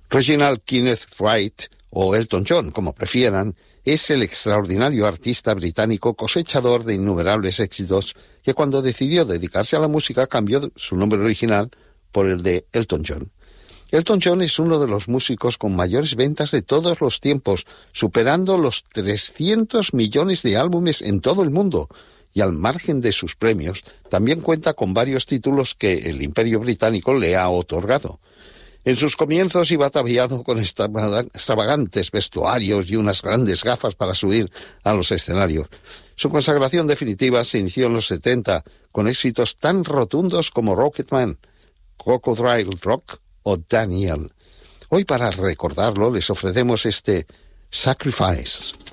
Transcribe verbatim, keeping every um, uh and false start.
Reginald Kenneth Wright, o Elton John, como prefieran, es el extraordinario artista británico cosechador de innumerables éxitos que cuando decidió dedicarse a la música cambió su nombre original por el de Elton John. Elton John es uno de los músicos con mayores ventas de todos los tiempos, superando los trescientos millones de álbumes en todo el mundo, y al margen de sus premios, también cuenta con varios títulos que el Imperio Británico le ha otorgado. En sus comienzos iba ataviado con extravagantes vestuarios y unas grandes gafas para subir a los escenarios. Su consagración definitiva se inició en los setenta, con éxitos tan rotundos como Rocketman, Crocodile Rock o Daniel. Hoy, para recordarlo, les ofrecemos este Sacrifice.